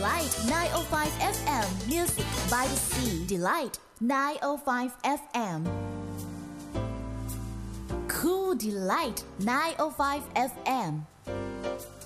Delight 905 FM Music by the Sea Delight 905 FM Cool Delight 905 FM